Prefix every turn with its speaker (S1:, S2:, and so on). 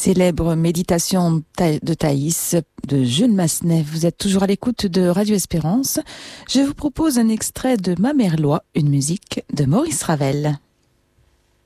S1: Célèbre méditation de Thaïs de Jules Massenet. Vous êtes toujours à l'écoute de Radio Espérance. Je vous propose un extrait de Ma Mère Loi, une musique de Maurice Ravel.